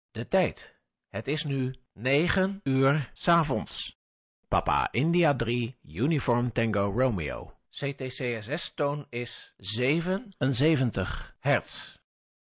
De tijd. Het is nu 9 uur 's avonds. Papa India 3 Uniform Tango Romeo. CTCSS-toon is 77 hertz.